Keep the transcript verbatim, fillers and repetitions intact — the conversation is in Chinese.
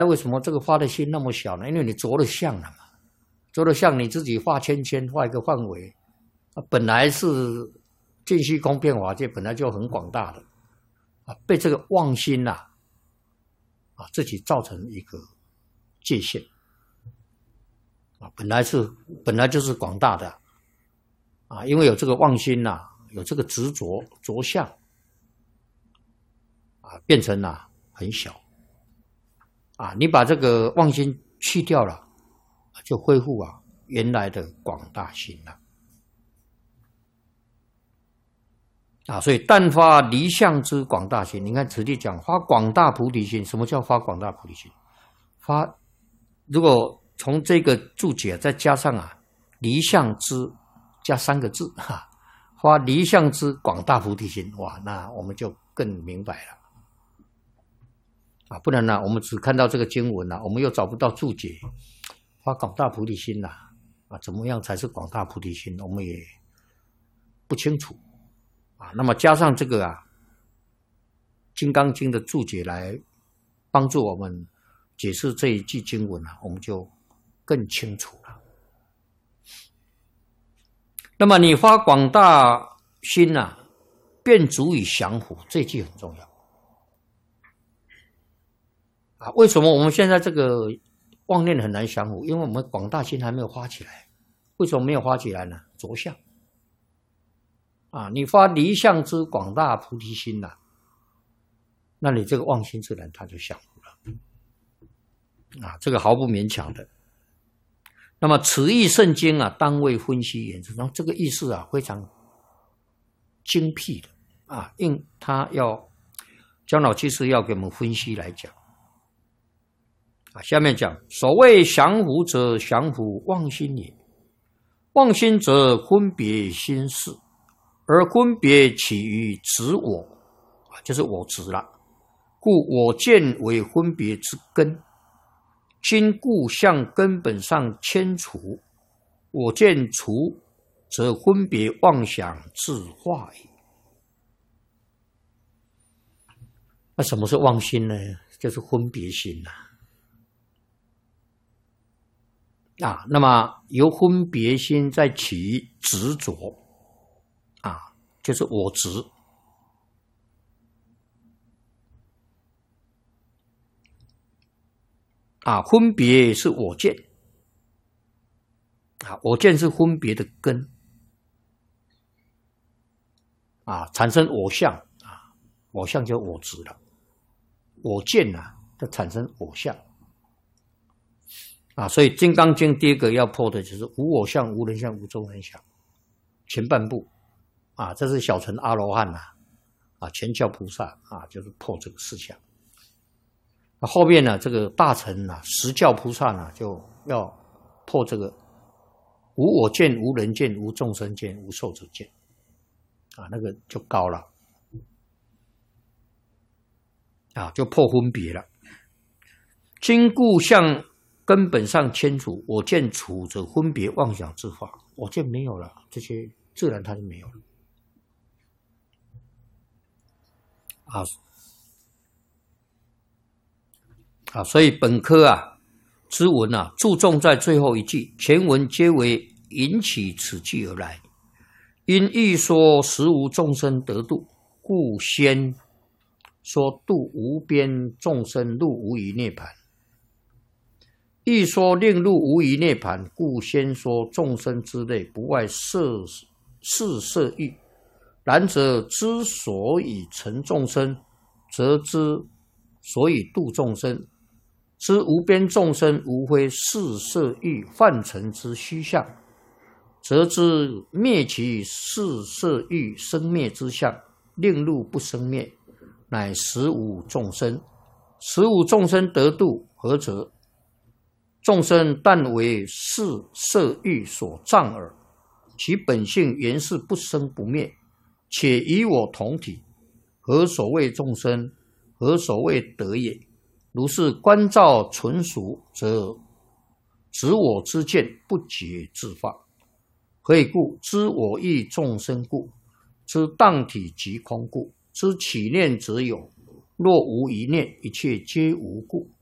那为什么这个发的心那么小呢？因为你着了相了嘛，着了相，你自己画圈圈，画一个范围，啊，本来是尽虚空遍法界，本来就很广大的，啊，被这个妄心呐、啊，啊，自己造成一个界限，啊，本来是本来就是广大的，啊，因为有这个妄心呐、啊，有这个执着着相，啊，变成啊很小。啊，你把这个妄心去掉了，就恢复啊原来的广大心了。啊，所以但发离相之广大心，你看此地讲发广大菩提心，什么叫发广大菩提心？发，如果从这个注解再加上啊离相之加三个字哈，发离相之广大菩提心，哇，那我们就更明白了。啊，不然呢、啊，我们只看到这个经文啊，我们又找不到注解，发广大菩提心呐、啊，啊，怎么样才是广大菩提心？我们也不清楚啊。那么加上这个啊，《金刚经》的注解来帮助我们解释这一句经文啊，我们就更清楚了。那么你发广大心啊，便足以降伏，这句很重要。啊，为什么我们现在这个妄念很难降伏？因为我们广大心还没有发起来。为什么没有发起来呢？着相。啊，你发离相之广大菩提心呐、啊，那你这个妄心自然它就降伏了。啊，这个毫不勉强的。那么此义圣经啊，当为分析言之。然后这个意思啊，非常精辟的啊，因他要姜老居士要给我们分析来讲。啊，下面讲，所谓降伏者，降伏妄心也。妄心则分别心事，而分别起于执我，啊，就是我执了。故我见为分别之根。今故向根本上迁除，我见除，则分别妄想自化也。那什么是妄心呢？就是分别心呐、啊。啊，那么由分别心再起执着，啊，就是我执。啊，分别是我见，啊，我见是分别的根，啊，产生我相，啊，我相就我执了，我见啊，就产生我相。啊，所以《金刚经》第一个要破的就是无我相、无人相、无众生相，前半部，啊，这是小乘阿罗汉呐、啊，啊，全教菩萨啊，就是破这个思想。那后面呢，这个大乘啊，十教菩萨呢，就要破这个无我见、无人见、无众生见、无寿者见，啊，那个就高了，啊，就破分别了。今故向根本上迁除，我见除则分别妄想自化，我见没有了，这些自然它就没有了。啊啊，所以本科啊之文啊，注重在最后一句，全文皆为引起此句而来。因欲说实无众生得度，故先说度无边众生入无余涅槃。欲说令入无余涅槃，故先说众生之类不外色是色欲。然则之所以成众生，则之所以度众生。知无边众生无非是色欲幻成之虚相，则知灭其是色欲生灭之相，令入不生灭，乃实无众生。实无众生得度，何则？众生但为是色欲所障耳，其本性原是不生不灭，且与我同体，何所谓众生？何所谓得也？如是观照纯熟，则执我之见不觉自发。何以故？知我亦众生故，知当体即空故，知起念则有，若无一念，一切皆无故。